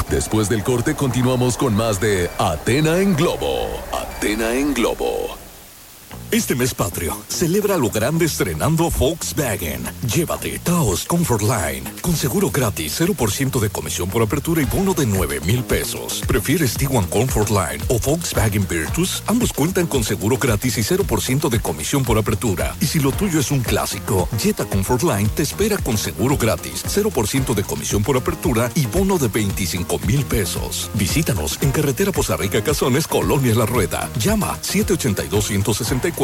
Después del corte continuamos con más de Athena en Globo. Athena en Globo. Este mes patrio, celebra lo grande estrenando Volkswagen. Llévate Taos Comfort Line, con seguro gratis, 0% de comisión por apertura y bono de 9,000 pesos. ¿Prefieres Tiguan Comfort Line o Volkswagen Virtus? Ambos cuentan con seguro gratis y 0% de comisión por apertura. Y si lo tuyo es un clásico, Jetta Comfort Line te espera con seguro gratis, 0% de comisión por apertura y bono de 25,000 pesos. Visítanos en Carretera Poza Rica Cazones, Colonia La Rueda. Llama 782-164-9001.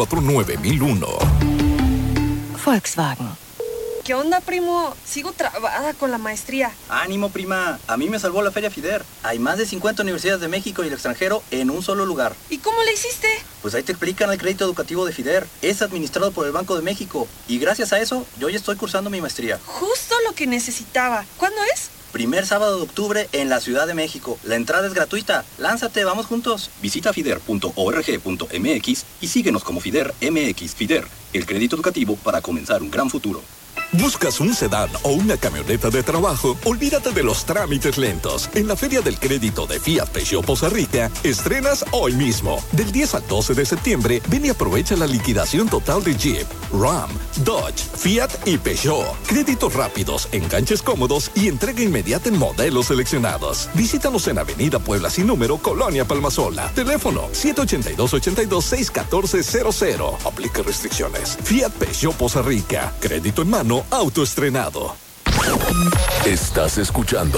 Volkswagen. ¿Qué onda, primo? Sigo trabada con la maestría. Ánimo, prima. A mí me salvó la Feria FIDER. Hay más de 50 universidades de México y el extranjero en un solo lugar. ¿Y cómo le hiciste? Pues ahí te explican el crédito educativo de FIDER. Es administrado por el Banco de México. Y gracias a eso, yo ya estoy cursando mi maestría. Justo lo que necesitaba. ¿Cuándo es? Primer sábado de octubre en la Ciudad de México. La entrada es gratuita. Lánzate, vamos juntos. Visita fider.org.mx y síguenos como FIDER MX. FIDER, el crédito educativo para comenzar un gran futuro. ¿Buscas un sedán o una camioneta de trabajo? Olvídate de los trámites lentos. En la Feria del Crédito de Fiat Peugeot Poza Rica, estrenas hoy mismo. Del 10 al 12 de septiembre, ven y aprovecha la liquidación total de Jeep, Ram, Dodge, Fiat y Peugeot. Créditos rápidos, enganches cómodos y entrega inmediata en modelos seleccionados. Visítanos en Avenida Puebla sin número, Colonia Palmasola. Teléfono 782-82-61400. Aplica restricciones. Fiat Peugeot Poza Rica. Crédito en mano, autoestrenado. Estás escuchando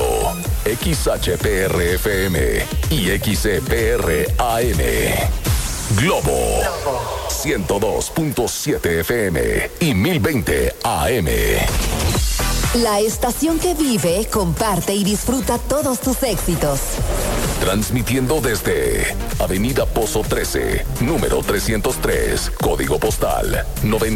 XHPR-FM y XCPR-AM. Globo 102.7 FM y 1020 AM. La estación que vive, comparte y disfruta todos tus éxitos. Transmitiendo desde Avenida Pozo 13, número 303, código postal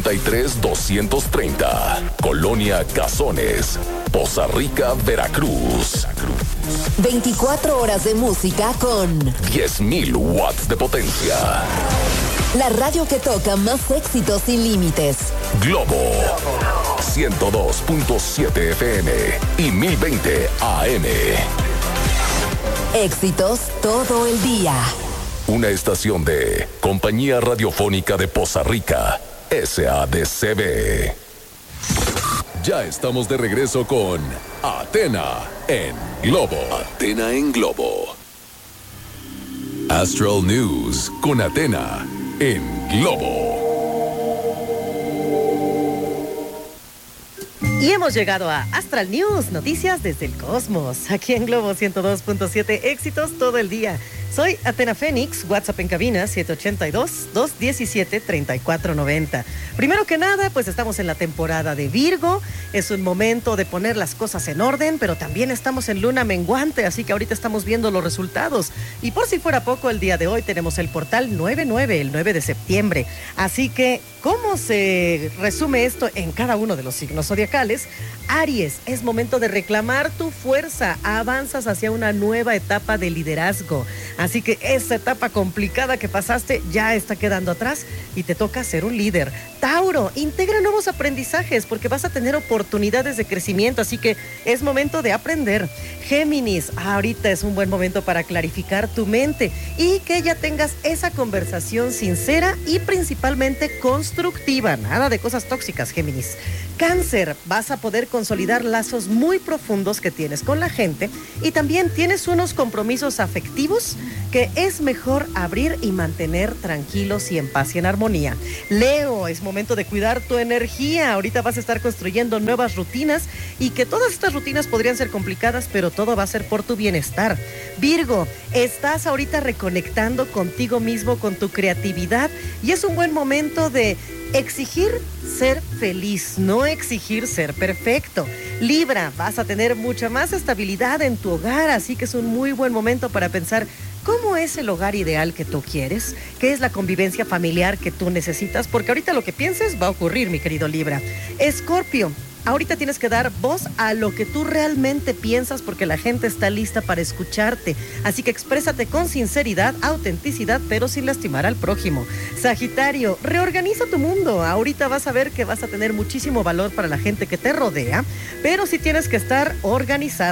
93230, Colonia Cazones, Poza Rica, Veracruz. 24 horas de música con 10,000 watts de potencia. La radio que toca más éxitos sin límites. Globo 102.7 FM y 1020 AM. Éxitos todo el día. Una estación de Compañía Radiofónica de Poza Rica, SADCB. Ya estamos de regreso con Athena en Globo. Athena en Globo. Astral News con Athena en Globo. Y hemos llegado a Astral News, noticias desde el cosmos, aquí en Globo 102.7, éxitos todo el día. Soy Athena Fénix, WhatsApp en cabina 782-217-3490. Primero que nada, pues estamos en la temporada de Virgo, es un momento de poner las cosas en orden, pero también estamos en luna menguante, así que ahorita estamos viendo los resultados. Y por si fuera poco, el día de hoy tenemos el portal 99, el 9 de septiembre. Así que, ¿cómo se resume esto en cada uno de los signos zodiacales? Aries, es momento de reclamar tu fuerza, avanzas hacia una nueva etapa de liderazgo. Así que esa etapa complicada que pasaste ya está quedando atrás y te toca ser un líder. Tauro, integra nuevos aprendizajes porque vas a tener oportunidades de crecimiento, así que es momento de aprender. Géminis, ahorita es un buen momento para clarificar tu mente y que ya tengas esa conversación sincera y principalmente constructiva. Nada de cosas tóxicas, Géminis. Cáncer, vas a poder consolidar lazos muy profundos que tienes con la gente y también tienes unos compromisos afectivos que es mejor abrir y mantener tranquilos y en paz y en armonía. Leo, es momento de cuidar tu energía. Ahorita vas a estar construyendo nuevas rutinas y que todas estas rutinas podrían ser complicadas, pero todo va a ser por tu bienestar. Virgo, estás ahorita reconectando contigo mismo, con tu creatividad y es un buen momento de exigir ser feliz, no exigir ser perfecto. Libra, vas a tener mucha más estabilidad en tu hogar, así que es un muy buen momento para pensar cómo es el hogar ideal que tú quieres, qué es la convivencia familiar que tú necesitas, porque ahorita lo que pienses va a ocurrir, mi querido Libra. Escorpio, ahorita tienes que dar voz a lo que tú realmente piensas porque la gente está lista para escucharte. Así que exprésate con sinceridad, autenticidad, pero sin lastimar al prójimo. Sagitario, reorganiza tu mundo. Ahorita vas a ver que vas a tener muchísimo valor para la gente que te rodea, pero sí tienes que estar organizado.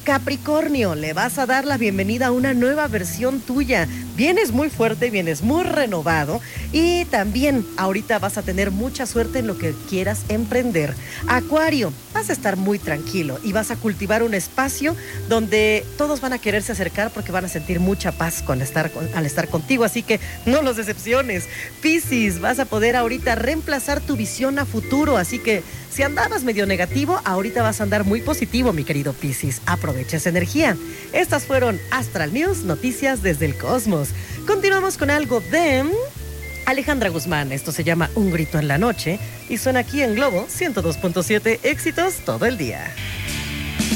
Capricornio, le vas a dar la bienvenida a una nueva versión tuya. Vienes muy fuerte, vienes muy renovado y también ahorita vas a tener mucha suerte en lo que quieras emprender. Acuario, vas a estar muy tranquilo y vas a cultivar un espacio donde todos van a quererse acercar porque van a sentir mucha paz al estar contigo, así que no los decepciones. Piscis, vas a poder ahorita reemplazar tu visión a futuro, así que si andabas medio negativo, ahorita vas a andar muy positivo, mi querido Piscis. Aprovecha esa energía. Estas fueron Astral News, noticias desde el cosmos. Continuamos con algo de Alejandra Guzmán. Esto se llama Un grito en la noche y suena aquí en Globo 102.7, éxitos todo el día.